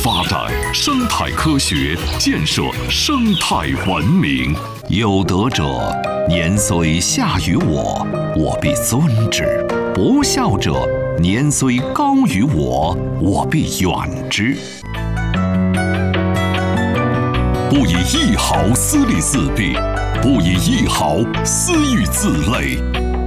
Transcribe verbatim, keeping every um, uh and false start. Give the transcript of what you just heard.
发展生态科学，建设生态文明。有德者，年虽下于我，我必尊之；不孝者，年虽高于我，我必远之。不以一毫私利自弊，不以一毫私欲自累。